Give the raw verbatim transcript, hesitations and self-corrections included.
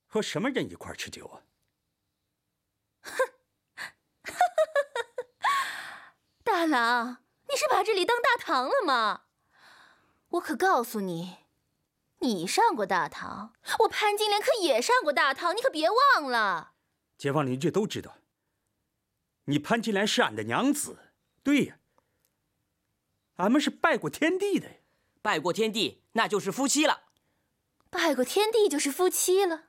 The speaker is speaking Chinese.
和什么人一块吃酒啊？ 哼！大郎，你是把这里当大堂了吗？我可告诉你，你上过大堂，我潘金莲可也上过大堂，你可别忘了。 街坊邻居都知道，你潘金莲是俺的娘子。对呀，俺们是拜过天地的呀。 拜过天地，那就是夫妻了。 拜过天地就是夫妻了。